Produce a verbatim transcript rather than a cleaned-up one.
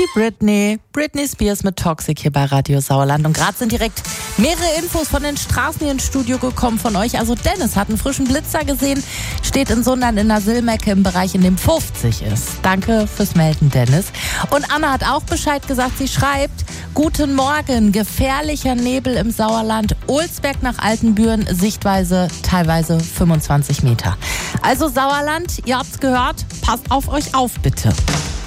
Britney. Britney Spears mit Toxic hier bei Radio Sauerland. Und gerade sind direkt mehrere Infos von den Straßen hier ins Studio gekommen von euch. Also Dennis hat einen frischen Blitzer gesehen, steht in Sundern in der Silmecke im Bereich, in dem fünfzig ist. Danke fürs Melden, Dennis. Und Anna hat auch Bescheid gesagt, sie schreibt: Guten Morgen, gefährlicher Nebel im Sauerland, Olsberg nach Altenbüren, Sichtweise teilweise fünfundzwanzig Meter. Also Sauerland, ihr habt's gehört, passt auf euch auf bitte.